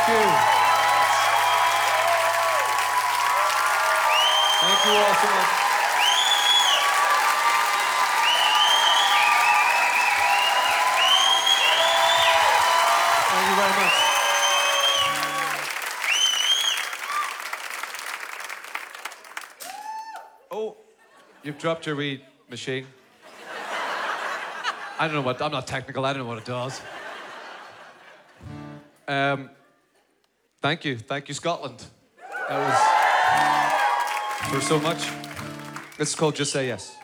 Thank you. Thank you all so much. Thank you very much. Oh, you've dropped your wee machine. I don't know what, I'm not technical, I don't know what it does. Thank you, Scotland. That was for so much. This is called Just Say Yes.